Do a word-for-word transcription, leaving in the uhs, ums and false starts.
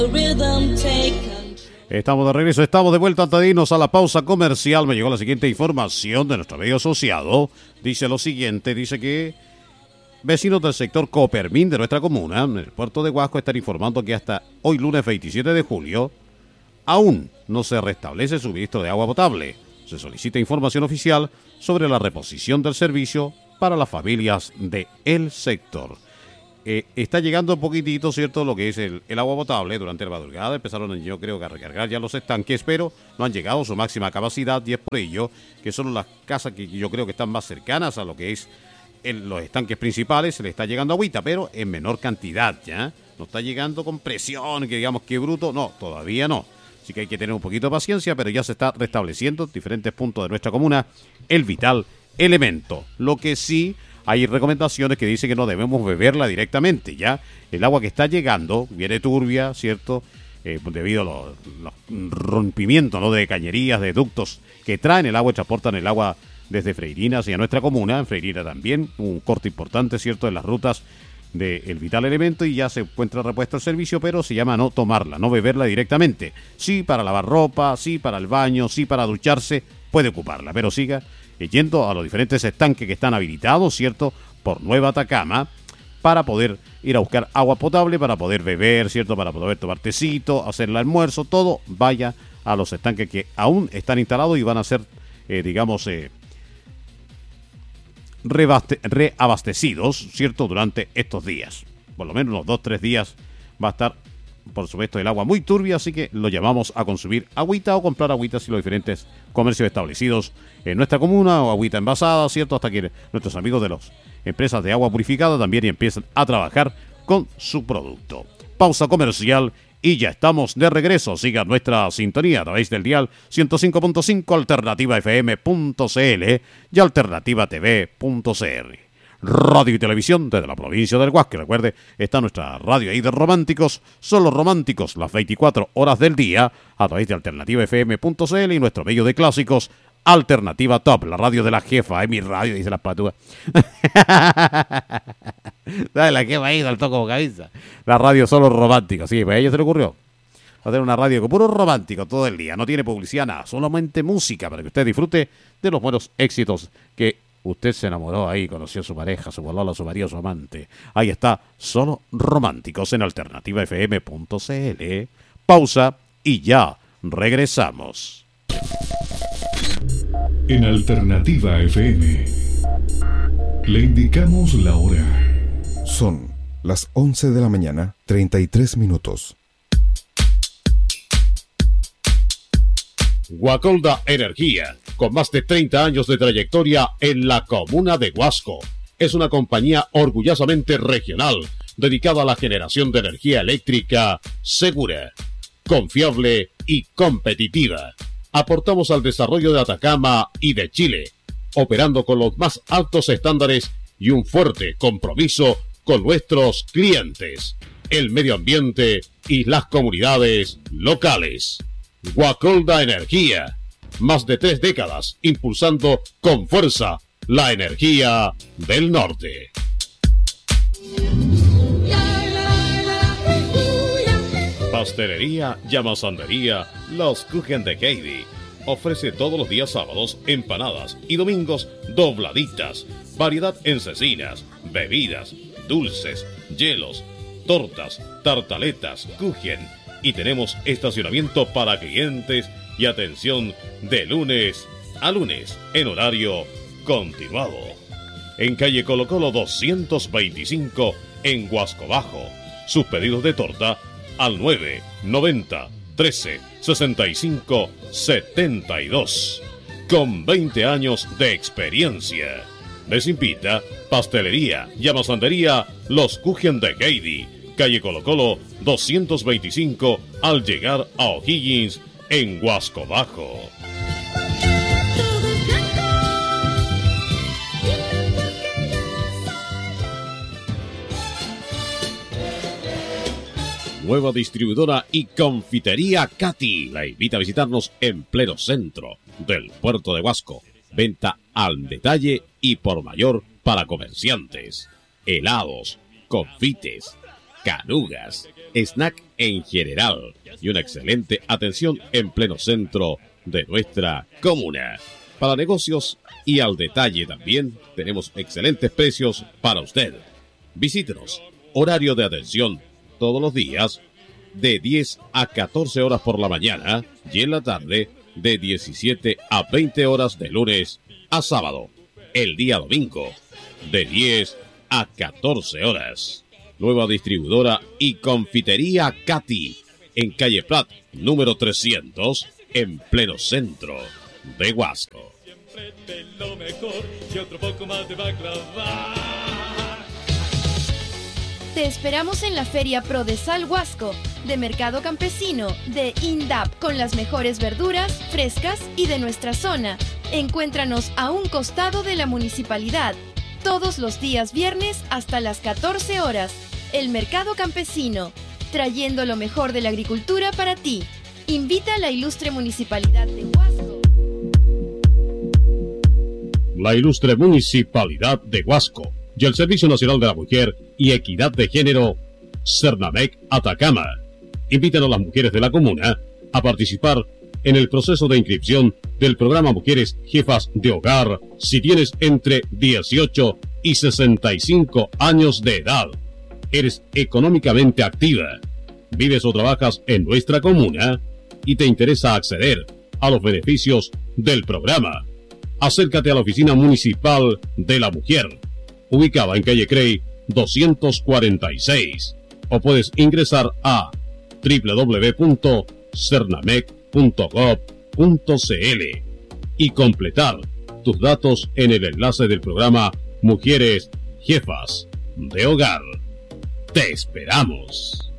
Estamos de regreso, estamos de vuelta antes de irnos a la pausa comercial. Me llegó la siguiente información de nuestro medio asociado. Dice lo siguiente, dice que vecinos del sector Copermín de nuestra comuna, en el puerto de Huasco, están informando que hasta hoy lunes veintisiete de julio aún no se restablece el suministro de agua potable. Se solicita información oficial sobre la reposición del servicio para las familias del sector. Eh, está llegando un poquitito, ¿cierto?, lo que es el, el agua potable durante la madrugada. Empezaron, yo creo, que a recargar ya los estanques, pero no han llegado a su máxima capacidad y es por ello que son las casas que yo creo que están más cercanas a lo que es el, los estanques principales. Se le está llegando agüita, pero en menor cantidad, ¿ya? No está llegando con presión, que digamos que bruto, no, todavía no. Así que hay que tener un poquito de paciencia, pero ya se está restableciendo en diferentes puntos de nuestra comuna el vital elemento. Lo que sí, hay recomendaciones que dicen que no debemos beberla directamente, ¿ya? El agua que está llegando viene turbia, ¿cierto? Eh, debido a los, los rompimientos, ¿no?, de cañerías, de ductos que traen el agua y transportan el agua desde Freirina hacia nuestra comuna. En Freirina también, un corte importante, ¿cierto?, en las rutas del vital elemento y ya se encuentra repuesto el servicio, pero se llama no tomarla, no beberla directamente. Sí para lavar ropa, sí para el baño, sí para ducharse, puede ocuparla, pero siga yendo a los diferentes estanques que están habilitados, ¿cierto?, por Nueva Atacama, para poder ir a buscar agua potable, para poder beber, ¿cierto?, para poder tomar tecito, hacer el almuerzo, todo vaya a los estanques que aún están instalados y van a ser, eh, digamos, eh, rebaste- reabastecidos, ¿cierto?, durante estos días. Por lo menos unos dos, tres días va a estar, por supuesto, el agua muy turbia, así que lo llamamos a consumir agüita o comprar agüitas en los diferentes comercios establecidos en nuestra comuna, o agüita envasada, ¿cierto?, hasta que nuestros amigos de las empresas de agua purificada también empiecen a trabajar con su producto. Pausa comercial y ya estamos de regreso. Siga nuestra sintonía a través del dial ciento cinco punto cinco, alternativa f m punto c l y alternativa t v punto c r. Radio y televisión desde la provincia del Huasco. Recuerde, está nuestra radio ahí de románticos, solo románticos las veinticuatro horas del día a través de alternativa f m punto c l y nuestro medio de clásicos, Alternativa Top, la radio de la jefa. Es mi radio, dice la patúa. Dale, la jefa ahí, saltó como cabeza. La radio solo romántica, sí, pues a ella se le ocurrió. Va a tener una radio con puro romántico todo el día. No tiene publicidad, nada, solamente música para que usted disfrute de los buenos éxitos que usted se enamoró ahí, conoció a su pareja, su bolola, su marido, su amante. Ahí está, solo románticos en alternativa f m punto c l. Pausa y ya regresamos. En Alternativa F M le indicamos la hora. Son las once de la mañana, treinta y tres minutos. Guacolda Energía, con más de treinta años de trayectoria en la comuna de Huasco, es una compañía orgullosamente regional, dedicada a la generación de energía eléctrica segura, confiable y competitiva. Aportamos al desarrollo de Atacama y de Chile, operando con los más altos estándares y un fuerte compromiso con nuestros clientes, el medio ambiente y las comunidades locales. Guacolda Energía, más de tres décadas impulsando con fuerza la energía del norte. Pastelería y amasandería Los Kuchen de Heidi ofrece todos los días sábados empanadas y domingos dobladitas, variedad en cecinas, bebidas, dulces, hielos, tortas, tartaletas, kuchen, y tenemos estacionamiento para clientes y atención de lunes a lunes en horario continuado. En calle Colo Colo doscientos veinticinco en Huasco Bajo. Sus pedidos de torta al nueve noventa trece sesenta y cinco setenta y dos. Con veinte años de experiencia. Les invita Pastelería y Amasandería Los Kuchen de Heidi, calle Colo Colo doscientos veinticinco al llegar a O'Higgins en Huasco Bajo. Nueva distribuidora y confitería Katy la invita a visitarnos en pleno centro del puerto de Huasco. Venta al detalle y por mayor para comerciantes. Helados, confites, canugas, snack en general y una excelente atención en pleno centro de nuestra comuna. Para negocios y al detalle también tenemos excelentes precios para usted. Visítenos. Horario de atención todos los días de diez a catorce horas por la mañana y en la tarde de diecisiete a veinte horas de lunes a sábado. El día domingo de diez a catorce horas. Nueva distribuidora y confitería Katy en calle Prat número trescientos en pleno centro de Huasco. Siempre de lo mejor y otro poco más de baklava. Te esperamos en la Feria Prodesal Huasco, de Mercado Campesino, de INDAP, con las mejores verduras frescas y de nuestra zona. Encuéntranos a un costado de la municipalidad, todos los días viernes hasta las catorce horas. El Mercado Campesino, trayendo lo mejor de la agricultura para ti. Invita a la ilustre municipalidad de Huasco. La ilustre municipalidad de Huasco y el Servicio Nacional de la Mujer y Equidad de Género, Cernamec Atacama, invitan a las mujeres de la comuna a participar en el proceso de inscripción del programa Mujeres Jefas de Hogar si tienes entre dieciocho y sesenta y cinco años de edad. Eres económicamente activa, vives o trabajas en nuestra comuna y te interesa acceder a los beneficios del programa. Acércate a la Oficina Municipal de la Mujer, ubicada en calle Crey doscientos cuarenta y seis, o puedes ingresar a doble u doble u doble u punto cernamec punto gob punto c l y completar tus datos en el enlace del programa Mujeres Jefas de Hogar. ¡Te esperamos!